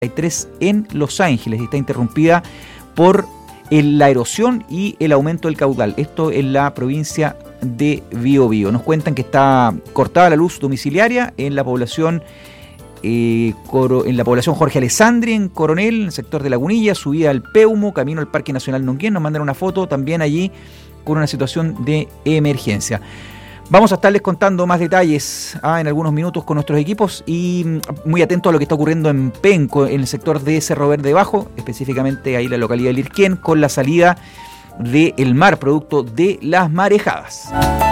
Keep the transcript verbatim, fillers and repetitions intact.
tres en Los Ángeles y está interrumpida por el, la erosión y el aumento del caudal. Esto en la provincia de Biobío. Nos cuentan que está cortada la luz domiciliaria en la población eh, Coro, en la población Jorge Alessandri, en Coronel, en el sector de Lagunilla, subida al Peumo, camino al Parque Nacional Nonguén. Nos mandan una foto también allí con una situación de emergencia. Vamos a estarles contando más detalles ah, en algunos minutos con nuestros equipos y muy atentos a lo que está ocurriendo en Penco, en el sector de Cerro Verde Bajo, específicamente ahí en la localidad de Lirquén, con la salida del mar producto de las marejadas.